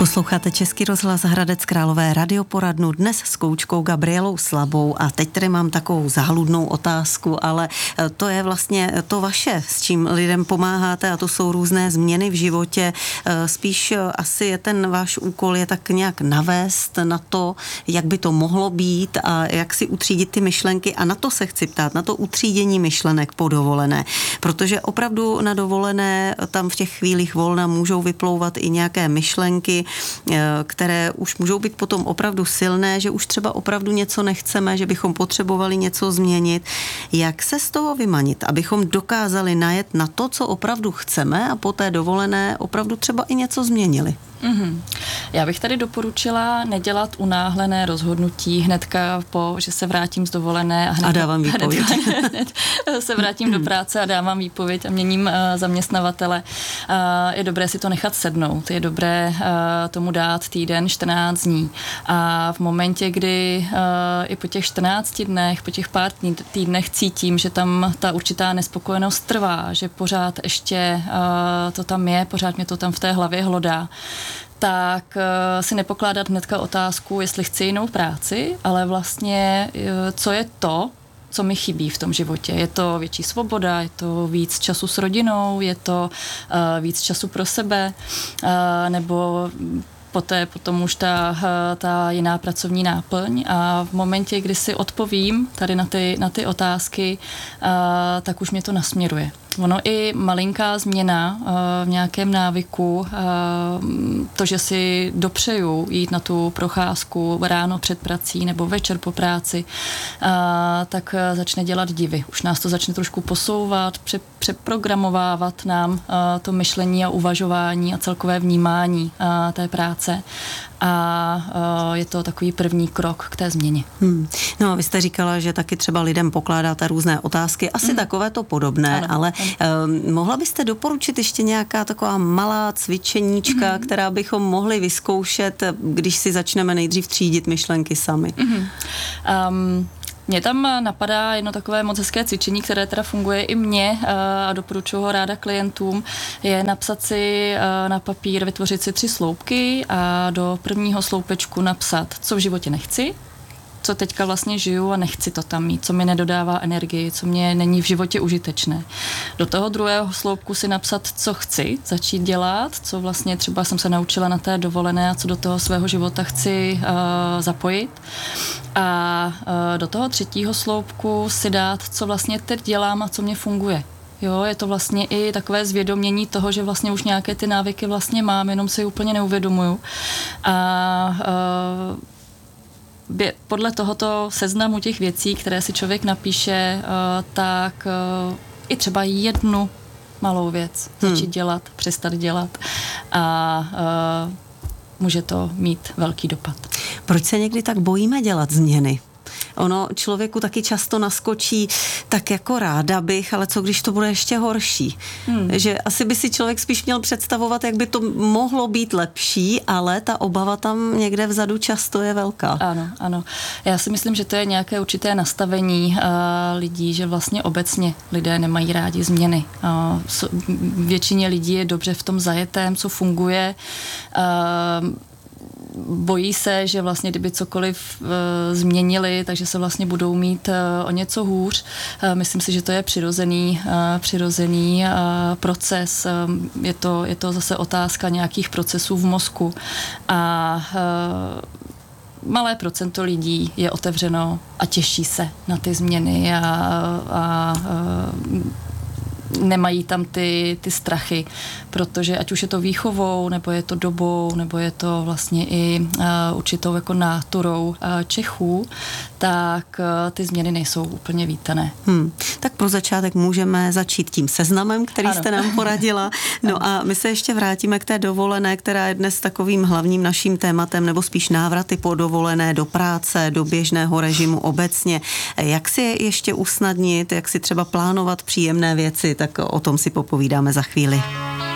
Posloucháte Český rozhlas Hradec Králové radioporadnu dnes s koučkou Gabrielou Slabou a teď tady mám takovou záludnou otázku, ale to je vlastně to vaše, s čím lidem pomáháte a to jsou různé změny v životě. Spíš asi je ten váš úkol je tak nějak navést na to, jak by to mohlo být a jak si utřídit ty myšlenky a na to se chci ptát, na to utřídění myšlenek po dovolené, protože opravdu na dovolené tam v těch chvílích volna můžou vyplouvat i nějaké myšlenky, které už můžou být potom opravdu silné, že už třeba opravdu něco nechceme, že bychom potřebovali něco změnit. Jak se z toho vymanit, abychom dokázali najet na to, co opravdu chceme a po té dovolené opravdu třeba i něco změnili? Já bych tady doporučila nedělat unáhlené rozhodnutí hnedka že se vrátím z dovolené a dávám výpověď. Hned se vrátím do práce a dávám výpověď a měním zaměstnavatele. Je dobré si to nechat sednout, je dobré tomu dát týden, 14 dní. A v momentě, kdy i po těch 14 dnech, po těch pár týdnech cítím, že tam ta určitá nespokojenost trvá, že pořád ještě to tam je, pořád mě to tam v té hlavě hlodá, tak si nepokládat hnedka otázku, jestli chci jinou práci, ale vlastně, co je to, co mi chybí v tom životě. Je to větší svoboda, je to víc času s rodinou, je to víc času pro sebe, nebo potom už ta jiná pracovní náplň a v momentě, kdy si odpovím tady na ty otázky, tak už mě to nasměruje. Ono i malinká změna v nějakém návyku, to, že si dopřeju jít na tu procházku ráno před prací nebo večer po práci, tak začne dělat divy. Už nás to začne trošku posouvat, přeprogramovávat nám to myšlení a uvažování a celkové vnímání té práce. A je to takový první krok k té změně. No a vy jste říkala, že taky třeba lidem pokládáte různé otázky, asi takové to podobné, ano, ale mohla byste doporučit ještě nějaká taková malá cvičeníčka, která bychom mohli vyzkoušet, když si začneme nejdřív třídit myšlenky sami? Mně tam napadá jedno takové moc hezké cvičení, které teda funguje i mně a doporučuji ho ráda klientům, je napsat si na papír, vytvořit si 3 sloupky a do prvního sloupečku napsat, co v životě nechci, co teďka vlastně žiju a nechci to tam mít, co mi nedodává energii, co mě není v životě užitečné. Do toho druhého sloupku si napsat, co chci začít dělat, co vlastně třeba jsem se naučila na té dovolené a co do toho svého života chci zapojit. A do toho třetího sloupku si dát, co vlastně teď dělám a co mě funguje. Jo, je to vlastně i takové zvědomění toho, že vlastně už nějaké ty návyky vlastně mám, jenom si úplně neuvědomuju. A podle tohoto seznamu těch věcí, které si člověk napíše, tak i třeba jednu malou věc začít dělat, přestat dělat a může to mít velký dopad. Proč se někdy tak bojíme dělat změny? Ono člověku taky často naskočí, tak jako ráda bych, ale co když to bude ještě horší? Že asi by si člověk spíš měl představovat, jak by to mohlo být lepší, ale ta obava tam někde vzadu často je velká. Ano. Já si myslím, že to je nějaké určité nastavení lidí, že vlastně obecně lidé nemají rádi změny. Většině lidí je dobře v tom zajetém, co funguje. Bojí se, že vlastně kdyby cokoliv změnili, takže se vlastně budou mít o něco hůř. Myslím si, že to je přirozený proces. Je to zase otázka nějakých procesů v mozku. A malé procento lidí je otevřeno a těší se na ty změny a nemají tam ty strachy, protože ať už je to výchovou, nebo je to dobou, nebo je to vlastně i určitou jako náturou Čechů, tak ty změny nejsou úplně vítané. Tak pro začátek můžeme začít tím seznamem, který jste nám poradila. No a my se ještě vrátíme k té dovolené, která je dnes takovým hlavním naším tématem, nebo spíš návraty po dovolené do práce, do běžného režimu obecně. Jak si je ještě usnadnit, jak si třeba plánovat příjemné věci, tak o tom si popovídáme za chvíli.